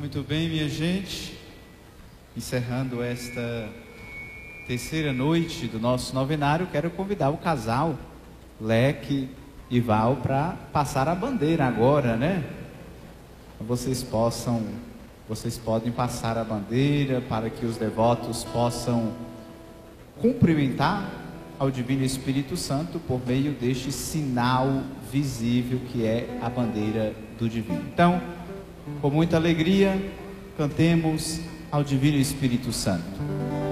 Muito bem, minha gente, encerrando esta terceira noite do nosso novenário, quero convidar o casal Leque e Val para passar a bandeira agora, né? Vocês podem passar a bandeira para que os devotos possam cumprimentar ao Divino Espírito Santo por meio deste sinal visível que é a bandeira do Divino. Então, com muita alegria, cantemos ao Divino Espírito Santo.